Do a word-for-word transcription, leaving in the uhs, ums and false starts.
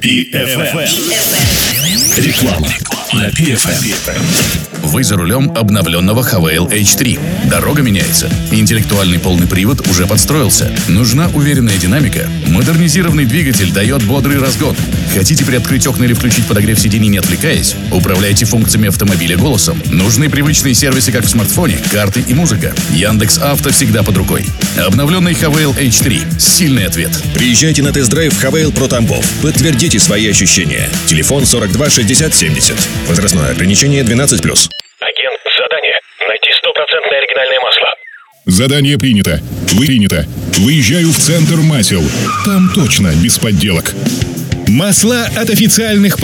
пи эф эм. Реклама на пи эф эм. Вы за рулем обновленного Хавейл эйч три. Дорога меняется. Интеллектуальный полный привод уже подстроился. Нужна уверенная динамика? Модернизированный двигатель дает бодрый разгон. Хотите приоткрыть окна или включить подогрев сидений, не отвлекаясь? Управляйте функциями автомобиля голосом. Нужны привычные сервисы, как в смартфоне, карты и музыка. Яндекс.Авто всегда под рукой. Обновленный Хавейл эйч три. Сильный ответ. Приезжайте на тест-драйв Хавейл про Тамбов. Подтвердите свои ощущения. Телефон сорок два шестьдесят семьдесят. Возрастное ограничение двенадцать плюс. Агент, задание. Найти стопроцентное оригинальное масло. Задание принято. Вы принято. Выезжаю в центр масел. Там точно без подделок. Масла от официальных